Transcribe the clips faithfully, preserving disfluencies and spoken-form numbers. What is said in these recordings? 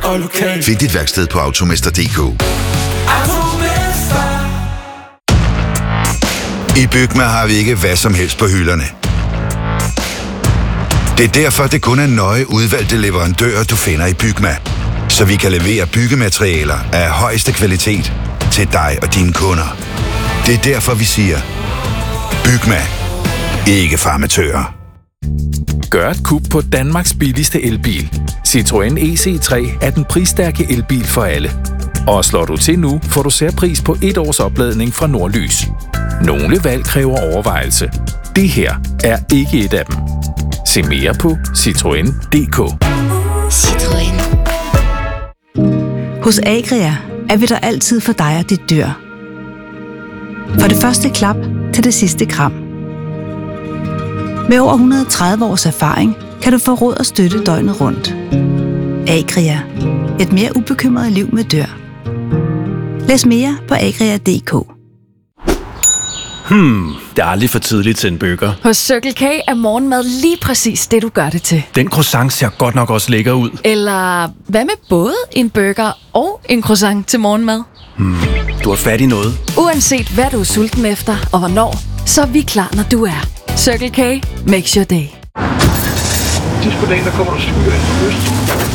og lokal. Find dit værksted på automester punktum d k. Automester. I Bygma har vi ikke hvad som helst på hylderne. Det er derfor, det kun er nøje udvalgte leverandører, du finder i Bygma. Så vi kan levere byggematerialer af højeste kvalitet til dig og dine kunder. Det er derfor, vi siger, Bygma. Ikke farmatører. Gør et kub på Danmarks billigste elbil. Citroën E C tre er den prisstærke elbil for alle. Og slår du til nu, får du særpris på et års opladning fra Nordlys. Nogle valg kræver overvejelse. Det her er ikke et af dem. Se mere på citroen punktum d k. Citroën. Hos Agria er vi der altid for dig og dit dyr. For det første klap til det sidste kram. Med over et hundrede og tredive års erfaring kan du få råd og støtte døgnet rundt. Agria. Et mere ubekymret liv med dyr. Læs mere på agria punktum d k. Hmm, det er aldrig for tidligt til en burger. Hos Circle K er morgenmad lige præcis det, du gør det til. Den croissant ser godt nok også lækker ud. Eller hvad med både en burger og en croissant til morgenmad? Hmm, du har fat i noget. Uanset hvad du er sulten efter og hvornår, så er vi klar, når du er. Circle K makes your day. Sidst på dagen, der kommer du syg ind på øst.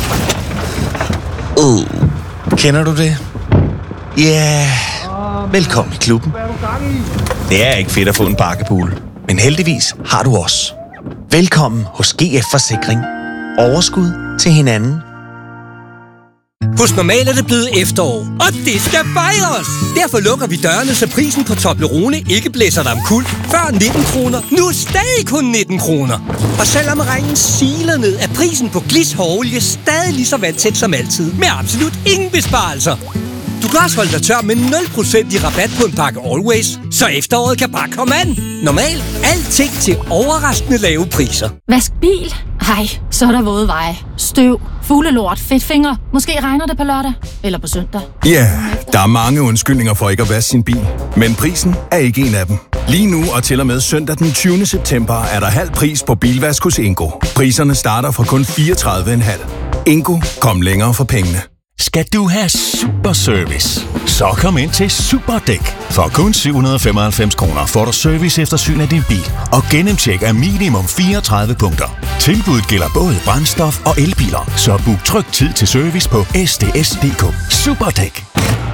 Uh, kender du det? Ja, yeah. Velkommen i klubben. Det er ikke fedt at få en bakkepool, men heldigvis har du os. Velkommen hos G F Forsikring. Overskud til hinanden. Hos Normal er det blevet efterår, og det skal fejres! Derfor lukker vi dørene, så prisen på Toblerone ikke blæser dig omkuld. Før nitten kroner, nu stadig kun nitten kroner. Og selvom regnen siler ned, er prisen på Glis hårolie stadig lige så vandtæt som altid. Med absolut ingen besparelser. Du kan også holde dig tør med nul procent i rabat på en pakke Always, så efteråret kan bare komme an. Normal. Alting til overraskende lave priser. Vask bil? Ej, så er der våde veje. Støv, fuglelort, fedtfinger. Måske regner det på lørdag. Eller på søndag. Ja, yeah, der er mange undskyldninger for ikke at vaske sin bil. Men prisen er ikke en af dem. Lige nu og til og med søndag den tyvende september er der halv pris på bilvask hos Ingo. Priserne starter fra kun fireogtredive komma fem. Ingo, kom længere for pengene. Skal du have super service? Så kom ind til Superdæk. For kun syv hundrede og femoghalvfems kroner får du service eftersyn af din bil og gennemtjek af minimum fireogtredive punkter. Tilbuddet gælder både brændstof og elbiler, så book tryg tid til service på s d s punktum d k. Superdæk.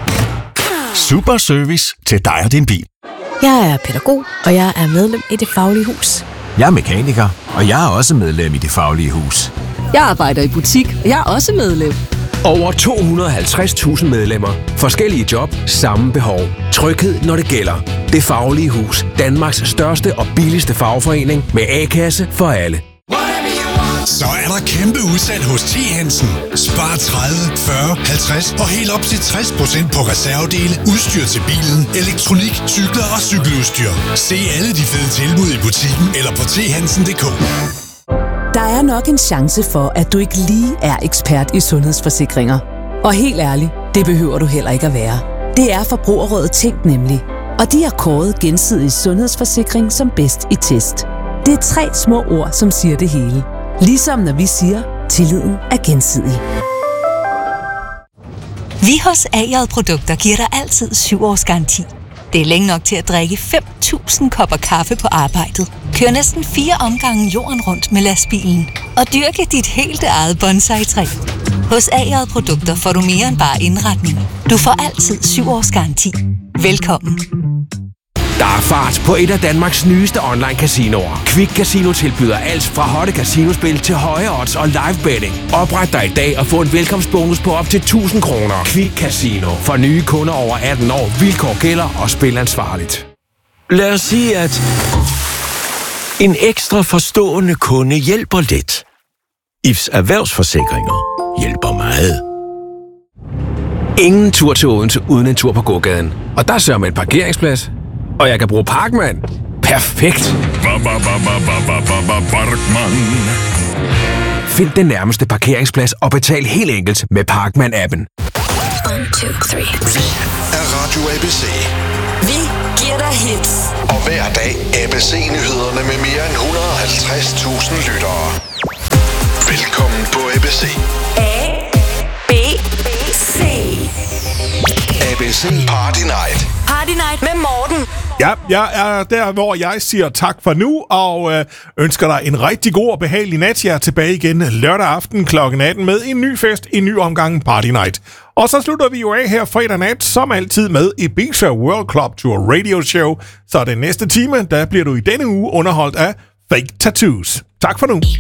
Super service til dig og din bil. Jeg er pædagog, og jeg er medlem i Det Faglige Hus. Jeg er mekaniker, og jeg er også medlem i Det Faglige Hus. Jeg arbejder i butik, og jeg er også medlem. Over to hundrede og halvtreds tusind medlemmer. Forskellige job, samme behov. Tryghed, når det gælder. Det Faglige Hus. Danmarks største og billigste fagforening med A-kasse for alle. Så er der kæmpe udsalg hos T. Hansen. Spar tredive, fyrre, halvtreds og helt op til tres procent på reservedele, udstyr til bilen, elektronik, cykler og cykeludstyr. Se alle de fede tilbud i butikken eller på t hansen punktum d k. Der er nok en chance for, at du ikke lige er ekspert i sundhedsforsikringer. Og helt ærligt, det behøver du heller ikke at være. Det er Forbrugerrådet Tænk nemlig. Og de har kåret Gensidig Sundhedsforsikring som bedst i test. Det er tre små ord, som siger det hele. Ligesom når vi siger, tilliden er gensidig. Vi hos A J Produkter giver dig altid syv års garanti. Det er længe nok til at drikke fem tusind kopper kaffe på arbejdet. Kør næsten fire omgange jorden rundt med lastbilen. Og dyrke dit helt eget bonsai-træ. Hos A J Produkter får du mere end bare indretning. Du får altid syv års garanti. Velkommen. Der er fart på et af Danmarks nyeste online-casinoer. Quick Casino tilbyder alt fra hotte casinospil til høje odds og live betting. Opret dig i dag og få en velkomstbonus på op til tusind kroner. Quick Casino. For nye kunder over atten år. Vilkår gælder og spil ansvarligt. Lad os sige, at en ekstra forstående kunde hjælper lidt. I F's erhvervsforsikringer hjælper meget. Ingen tur til Odense uden en tur på gågaden. Og der sørger med en parkeringsplads. Og jeg kan bruge Parkman. Perfekt. Find den nærmeste parkeringsplads og betal helt enkelt med Parkman-appen. one, two, three. Vi er Radio A B C. Vi giver dig hits. Og hver dag A B C-nyhederne med mere end et hundrede og halvtreds tusind lyttere. Velkommen på A B C. A B C Party Night. Party Night med Morten. Ja, jeg er der, hvor jeg siger tak for nu, og øh, ønsker dig en rigtig god og behagelig nat. Jeg er tilbage igen lørdag aften klokken atten med en ny fest, en ny omgang Party Night. Og så slutter vi jo af her fredag nat, som altid med Ibiza World Club Tour Radio Show. Så den næste time, der bliver du i denne uge underholdt af Fake Tattoos. Tak for nu.